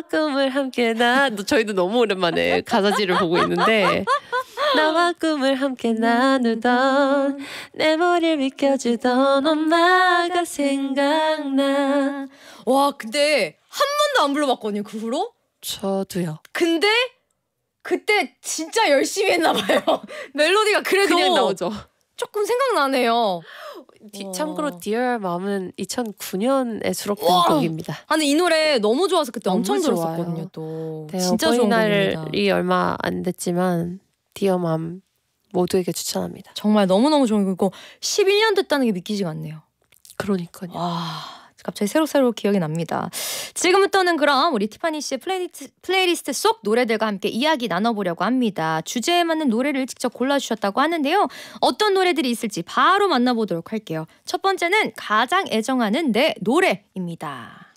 나와 꿈을 함께 저희도 너무 오랜만에 가사지를 보고 있는데 나와 꿈을 함께 나누던 내 머리를 비켜주던 엄마가 생각나. 와 근데 한 번도 안 불러봤거든요 그 후로. 저도요. 근데 그때 진짜 열심히 했나 봐요. 멜로디가 그래도 그냥 나오죠. 조금 생각나네요. 참고로 Dear Mom은 2009년에 수록된 곡입니다. 근데 이 노래 너무 좋아서 그때 엄청 좋아요. 들었었거든요. 또 네, 진짜 좋은 곡입니다. 어버이날이 얼마 안 됐지만 Dear Mom 모두에게 추천합니다. 정말 너무너무 좋은 곡이고 11년 됐다는 게 믿기지가 않네요. 그러니까요. 와 갑자기 새록새록 기억이 납니다. 지금부터는 그럼 우리 티파니 씨의 플레이리스트 속 노래들과 함께 이야기 나눠보려고 합니다. 주제에 맞는 노래를 직접 골라주셨다고 하는데요. 어떤 노래들이 있을지 바로 만나보도록 할게요. 첫 번째는 가장 애정하는 내 노래입니다.